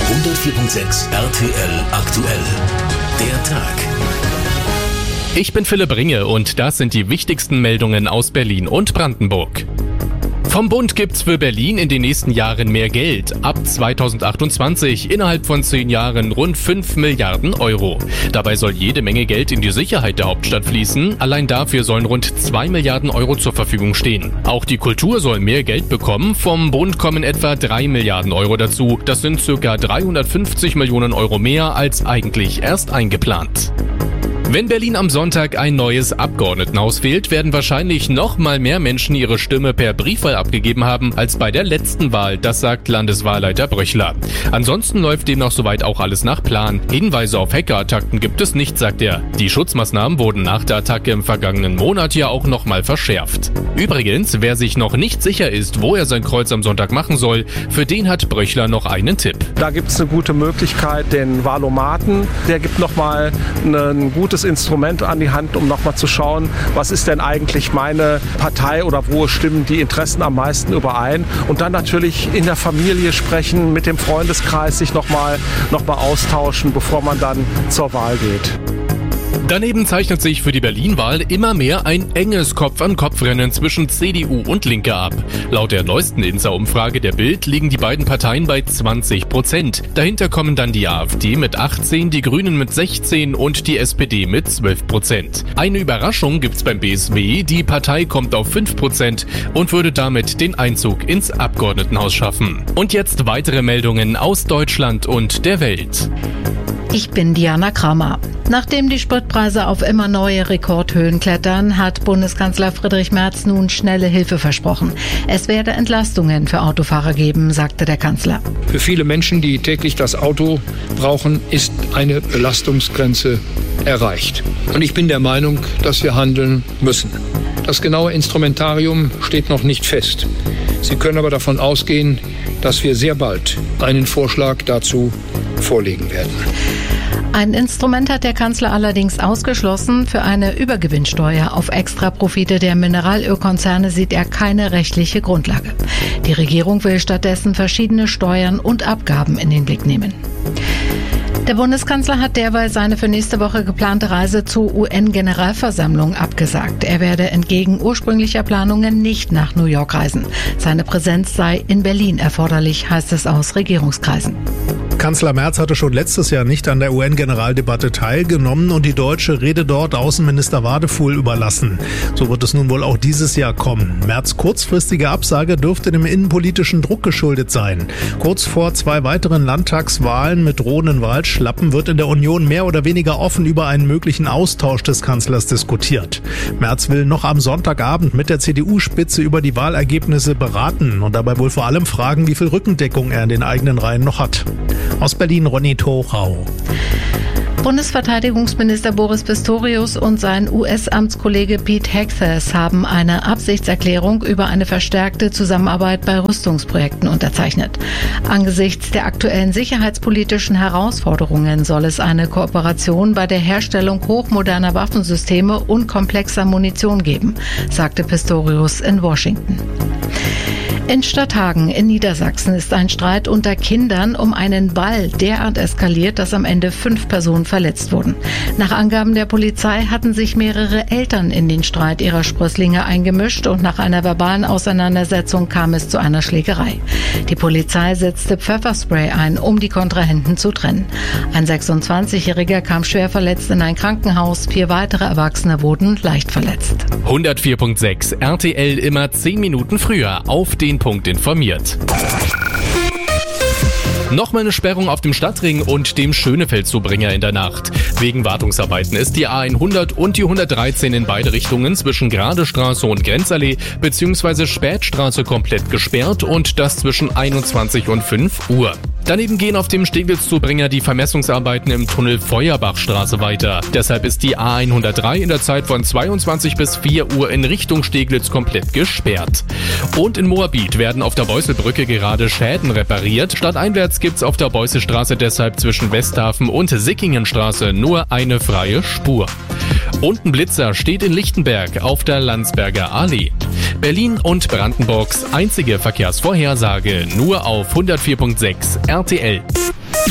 104.6 RTL aktuell. Der Tag. Ich bin Philipp Ringe und das sind die wichtigsten Meldungen aus Berlin und Brandenburg. Vom Bund gibt's für Berlin in den nächsten Jahren mehr Geld. Ab 2028 innerhalb von 10 Jahren rund 5 Milliarden Euro. Dabei soll jede Menge Geld in die Sicherheit der Hauptstadt fließen. Allein dafür sollen rund 2 Milliarden Euro zur Verfügung stehen. Auch die Kultur soll mehr Geld bekommen. Vom Bund kommen etwa 3 Milliarden Euro dazu. Das sind ca. 350 Millionen Euro mehr als eigentlich erst eingeplant. Wenn Berlin am Sonntag ein neues Abgeordnetenhaus wählt, werden wahrscheinlich noch mal mehr Menschen ihre Stimme per Briefwahl abgegeben haben als bei der letzten Wahl, das sagt Landeswahlleiter Bröchler. Ansonsten läuft demnach soweit auch alles nach Plan. Hinweise auf Hackerattacken gibt es nicht, sagt er. Die Schutzmaßnahmen wurden nach der Attacke im vergangenen Monat ja auch noch mal verschärft. Übrigens, wer sich noch nicht sicher ist, wo er sein Kreuz am Sonntag machen soll, für den hat Bröchler noch einen Tipp. Da gibt es eine gute Möglichkeit, den Wahlomaten. Der gibt noch mal ein gutes Instrument an die Hand, um nochmal zu schauen, was ist denn eigentlich meine Partei oder wo stimmen die Interessen am meisten überein. Und dann natürlich in der Familie sprechen, mit dem Freundeskreis sich nochmal austauschen, bevor man dann zur Wahl geht. Daneben zeichnet sich für die Berlin-Wahl immer mehr ein enges Kopf-an-Kopf-Rennen zwischen CDU und Linke ab. Laut der neuesten INSA-Umfrage der Bild liegen die beiden Parteien bei 20%. Dahinter kommen dann die AfD mit 18%, die Grünen mit 16% und die SPD mit 12%. Eine Überraschung gibt's beim BSW, die Partei kommt auf 5% und würde damit den Einzug ins Abgeordnetenhaus schaffen. Und jetzt weitere Meldungen aus Deutschland und der Welt. Ich bin Diana Kramer. Nachdem die Spritpreise auf immer neue Rekordhöhen klettern, hat Bundeskanzler Friedrich Merz nun schnelle Hilfe versprochen. Es werde Entlastungen für Autofahrer geben, sagte der Kanzler. Für viele Menschen, die täglich das Auto brauchen, ist eine Belastungsgrenze erreicht. Und ich bin der Meinung, dass wir handeln müssen. Das genaue Instrumentarium steht noch nicht fest. Sie können aber davon ausgehen, dass wir sehr bald einen Vorschlag dazu vorlegen werden. Ein Instrument hat der Kanzler allerdings ausgeschlossen. Für eine Übergewinnsteuer auf Extraprofite der Mineralölkonzerne sieht er keine rechtliche Grundlage. Die Regierung will stattdessen verschiedene Steuern und Abgaben in den Blick nehmen. Der Bundeskanzler hat derweil seine für nächste Woche geplante Reise zur UN-Generalversammlung abgesagt. Er werde entgegen ursprünglicher Planungen nicht nach New York reisen. Seine Präsenz sei in Berlin erforderlich, heißt es aus Regierungskreisen. Kanzler Merz hatte schon letztes Jahr nicht an der UN-Generaldebatte teilgenommen und die deutsche Rede dort Außenminister Wadefuhl überlassen. So wird es nun wohl auch dieses Jahr kommen. Merz' kurzfristige Absage dürfte dem innenpolitischen Druck geschuldet sein. Kurz vor 2 weiteren Landtagswahlen mit drohenden Wahlschlappen wird in der Union mehr oder weniger offen über einen möglichen Austausch des Kanzlers diskutiert. Merz will noch am Sonntagabend mit der CDU-Spitze über die Wahlergebnisse beraten und dabei wohl vor allem fragen, wie viel Rückendeckung er in den eigenen Reihen noch hat. Aus Berlin Ronny Torau. Bundesverteidigungsminister Boris Pistorius und sein US-Amtskollege Pete Hegseth haben eine Absichtserklärung über eine verstärkte Zusammenarbeit bei Rüstungsprojekten unterzeichnet. Angesichts der aktuellen sicherheitspolitischen Herausforderungen soll es eine Kooperation bei der Herstellung hochmoderner Waffensysteme und komplexer Munition geben, sagte Pistorius in Washington. In Stadthagen in Niedersachsen ist ein Streit unter Kindern um einen Ball derart eskaliert, dass am Ende 5 Personen verletzt wurden. Nach Angaben der Polizei hatten sich mehrere Eltern in den Streit ihrer Sprösslinge eingemischt und nach einer verbalen Auseinandersetzung kam es zu einer Schlägerei. Die Polizei setzte Pfefferspray ein, um die Kontrahenten zu trennen. Ein 26-Jähriger kam schwer verletzt in ein Krankenhaus, 4 weitere Erwachsene wurden leicht verletzt. 104.6 RTL immer 10 Minuten früher auf den Punkt informiert. Nochmal eine Sperrung auf dem Stadtring und dem Schönefeld-Zubringer in der Nacht. Wegen Wartungsarbeiten ist die A100 und die 113 in beide Richtungen zwischen Gradestraße und Grenzallee bzw. Spätstraße komplett gesperrt und das zwischen 21 und 5 Uhr. Daneben gehen auf dem Steglitz-Zubringer die Vermessungsarbeiten im Tunnel Feuerbachstraße weiter. Deshalb ist die A103 in der Zeit von 22 bis 4 Uhr in Richtung Steglitz komplett gesperrt. Und in Moabit werden auf der Beusselbrücke gerade Schäden repariert. Stadteinwärts gibt's auf der Beusselstraße deshalb zwischen Westhafen und Sickingenstraße nur eine freie Spur. Und ein Blitzer steht in Lichtenberg auf der Landsberger Allee. Berlin und Brandenburgs einzige Verkehrsvorhersage nur auf 104.6 RTL.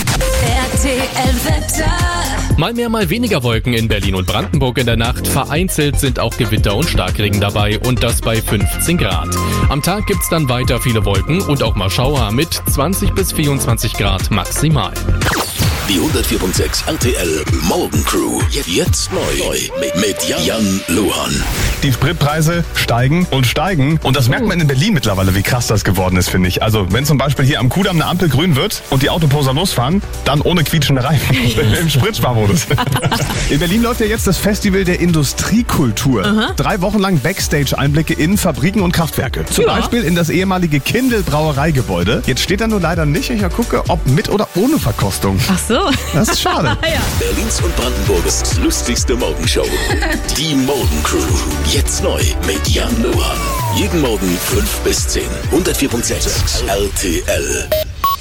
RTL-Wetter. Mal mehr, mal weniger Wolken in Berlin und Brandenburg in der Nacht. Vereinzelt sind auch Gewitter und Starkregen dabei und das bei 15 Grad. Am Tag gibt's dann weiter viele Wolken und auch mal Schauer mit 20 bis 24 Grad maximal. Die 104.6 RTL Morgencrew. Jetzt neu mit Jan Luhan. Die Spritpreise steigen und steigen. Und das merkt man in Berlin mittlerweile, wie krass das geworden ist, finde ich. Also wenn zum Beispiel hier am Kudamm eine Ampel grün wird und die Autoposer losfahren, dann ohne quietschende Reifen. Im Spritsparmodus. In Berlin läuft ja jetzt das Festival der Industriekultur. Aha. 3 Wochen lang Backstage-Einblicke in Fabriken und Kraftwerke. Zum Beispiel in das ehemalige Kindl-Brauereigebäude. Jetzt steht da nur leider nicht. Ich gucke, ob mit oder ohne Verkostung. Ach so. Das ist schade. Ja. Berlins und Brandenburgs lustigste Morgenshow. Die Morgencrew. Jetzt neu mit Jan Luhan. Jeden Morgen 5 bis 10. 104.6 RTL.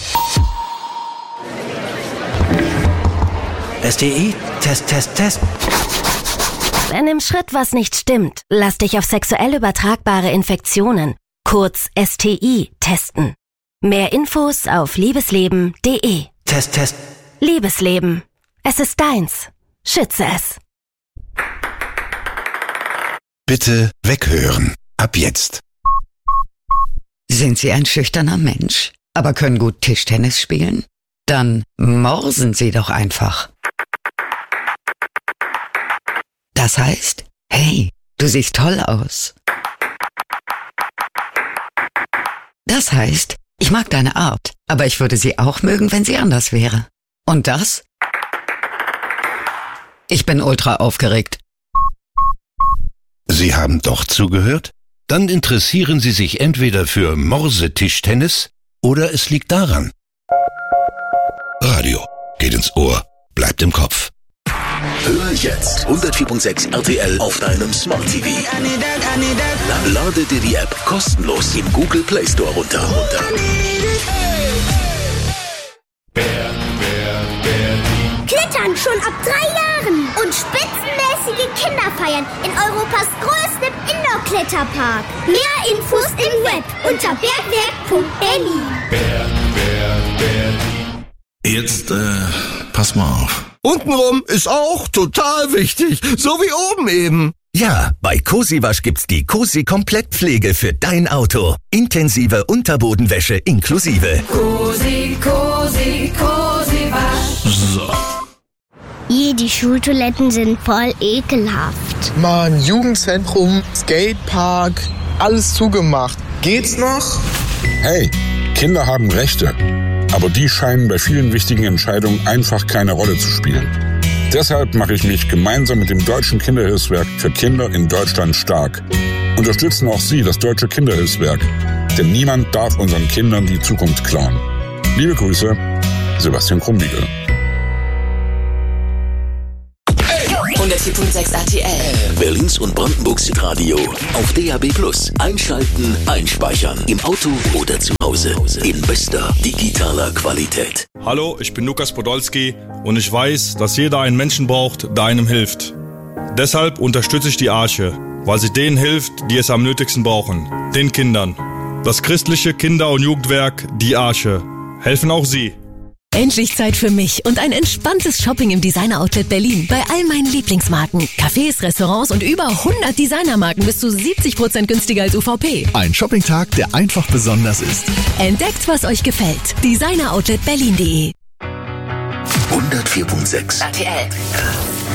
STI, Test. Wenn im Schritt was nicht stimmt, lass dich auf sexuell übertragbare Infektionen, kurz STI, testen. Mehr Infos auf liebesleben.de. Test. Liebesleben. Es ist deins. Schütze es. Bitte weghören. Ab jetzt. Sind Sie ein schüchterner Mensch, aber können gut Tischtennis spielen? Dann morsen Sie doch einfach. Das heißt, hey, du siehst toll aus. Das heißt, ich mag deine Art, aber ich würde sie auch mögen, wenn sie anders wäre. Und das? Ich bin ultra aufgeregt. Sie haben doch zugehört? Dann interessieren Sie sich entweder für Morsetischtennis oder es liegt daran. Radio geht ins Ohr, bleibt im Kopf. Hör jetzt 104.6 RTL auf deinem Smart TV. Lade dir die App kostenlos im Google Play Store runter. Klettern schon ab 3 Jahren und spitzenmäßige Kinderfeiern in Europas größtem Indoor-Kletterpark. Mehr Infos im Web unter bergwerk.berlin. Jetzt, pass mal auf. Untenrum ist auch total wichtig, so wie oben eben. Ja, bei Cosiwasch gibt's die Cosi Komplettpflege für dein Auto. Intensive Unterbodenwäsche inklusive. Cosi Wasch. So. Die Schultoiletten sind voll ekelhaft. Mann, Jugendzentrum, Skatepark, alles zugemacht. Geht's noch? Hey, Kinder haben Rechte. Aber die scheinen bei vielen wichtigen Entscheidungen einfach keine Rolle zu spielen. Deshalb mache ich mich gemeinsam mit dem Deutschen Kinderhilfswerk für Kinder in Deutschland stark. Unterstützen auch Sie das Deutsche Kinderhilfswerk. Denn niemand darf unseren Kindern die Zukunft klauen. Liebe Grüße, Sebastian Krumbiegel. 104.6 RTL. Berlins und Brandenburgs Radio. Auf DAB+. Einschalten, einspeichern. Im Auto oder zu Hause. In bester digitaler Qualität. Hallo, ich bin Lukas Podolski und ich weiß, dass jeder einen Menschen braucht, der einem hilft. Deshalb unterstütze ich die Arche, weil sie denen hilft, die es am nötigsten brauchen. Den Kindern. Das christliche Kinder- und Jugendwerk Die Arche. Helfen auch Sie. Endlich Zeit für mich und ein entspanntes Shopping im Designer-Outlet Berlin. Bei all meinen Lieblingsmarken. Cafés, Restaurants und über 100 Designermarken bis zu 70% günstiger als UVP. Ein Shoppingtag, der einfach besonders ist. Entdeckt, was euch gefällt. Designeroutletberlin.de 104.6 RTL.